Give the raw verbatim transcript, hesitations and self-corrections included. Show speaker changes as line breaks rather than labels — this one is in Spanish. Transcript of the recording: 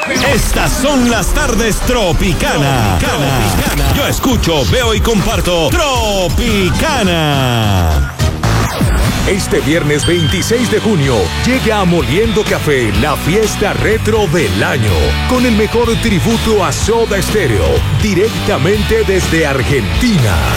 Estas son las tardes Tropicana. Tropicana. Yo escucho, veo y comparto Tropicana.
Este viernes veintiséis de junio llega a Moliendo Café la fiesta retro del año, con el mejor tributo a Soda Stereo, directamente desde Argentina.